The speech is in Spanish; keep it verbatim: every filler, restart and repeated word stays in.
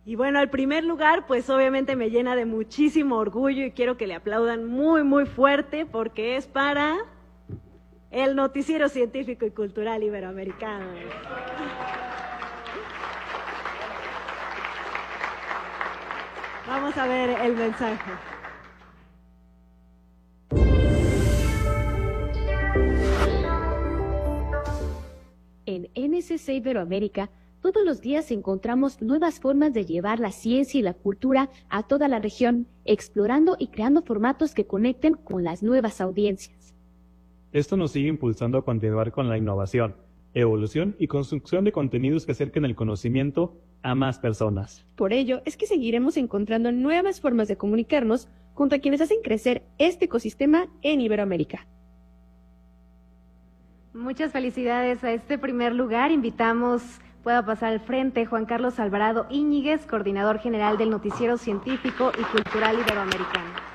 Y bueno, el primer lugar, pues obviamente me llena de muchísimo orgullo y quiero que le aplaudan muy, muy fuerte porque es para el Noticiero Científico y Cultural Iberoamericano. Vamos a ver el mensaje. En N C C Iberoamérica, todos los días encontramos nuevas formas de llevar la ciencia y la cultura a toda la región, explorando y creando formatos que conecten con las nuevas audiencias. Esto nos sigue impulsando a continuar con la innovación, evolución y construcción de contenidos que acerquen el conocimiento a más personas. Por ello, es que seguiremos encontrando nuevas formas de comunicarnos junto a quienes hacen crecer este ecosistema en Iberoamérica. Muchas felicidades a este primer lugar. Invitamos, pueda pasar al frente, Juan Carlos Alvarado Íñiguez, coordinador general del Noticiero Científico y Cultural Iberoamericano.